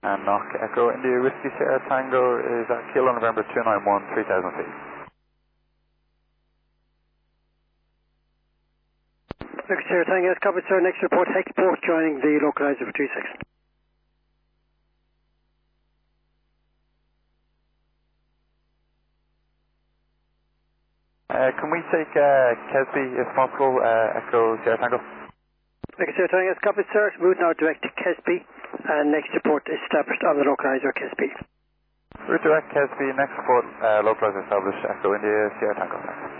And knock Echo India Whiskey Sierra Tango is at Kilo November 291, 3000 feet. Whiskey Sierra Tango, yes, copy sir, next report, Hexport joining the localizer for 36. Can we take Kesby if possible, Echo Sierra Tango? Whiskey Sierra Tango, yes, copy sir, route now direct to Kesby, and next report established on the localizer Kesby. Route direct Kesby, next report localizer established, Echo India Sierra Tango.